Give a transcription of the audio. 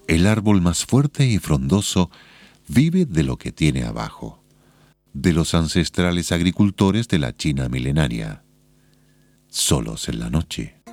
El árbol más fuerte y frondoso vive de lo que tiene abajo, de los ancestrales agricultores de la China milenaria. Solos en la noche.